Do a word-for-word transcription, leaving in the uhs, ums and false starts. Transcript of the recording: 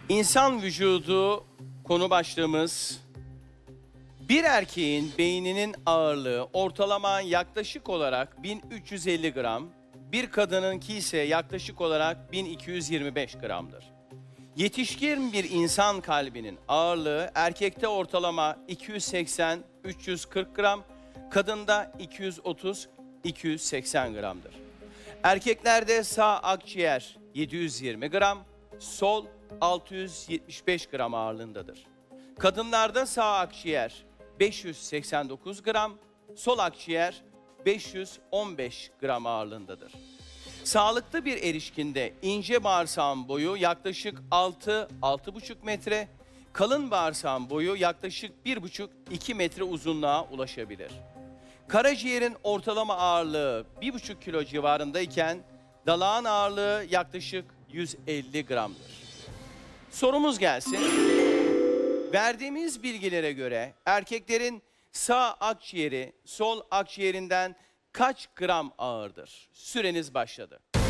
İnsan vücudu konu başlığımız. Bir erkeğin beyninin ağırlığı ortalama yaklaşık olarak bin üç yüz elli gram, bir kadınınki ise yaklaşık olarak bin iki yüz yirmi beş gramdır. Yetişkin bir insan kalbinin ağırlığı erkekte ortalama iki yüz seksen üç yüz kırk gram, kadında iki yüz otuz iki yüz seksen gramdır. Erkeklerde sağ akciğer yedi yüz yirmi gram, sol altı yüz yetmiş beş gram ağırlığındadır. Kadınlarda sağ akciğer beş yüz seksen dokuz gram, sol akciğer beş yüz on beş gram ağırlığındadır. Sağlıklı bir erişkinde ince bağırsağın boyu yaklaşık altı altı buçuk metre, kalın bağırsağın boyu yaklaşık bir buçuk iki metre uzunluğa ulaşabilir. Karaciğerin ortalama ağırlığı bir buçuk kilo civarındayken dalağın ağırlığı yaklaşık yüz elli gramdır. Sorumuz gelsin. Verdiğimiz bilgilere göre erkeklerin sağ akciğeri sol akciğerinden kaç gram ağırdır? Süreniz başladı.